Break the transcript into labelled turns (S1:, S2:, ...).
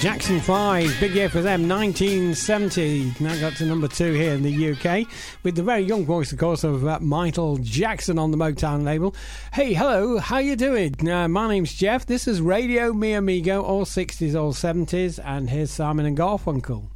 S1: Jackson 5, big year for them, 1970. Now got to number 2 here in the UK with the very young voice, of course, of Michael Jackson on the Motown label. Hey, hello, how you doing? My name's Jeff. This is Radio Mi Amigo, all 60s, all 70s, and here's Simon and Garfunkel.